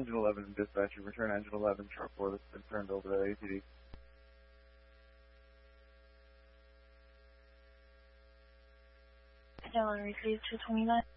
Engine 11 dispatcher, return Engine 11, short 4 that's been turned over to APD. Engine 11 received 229.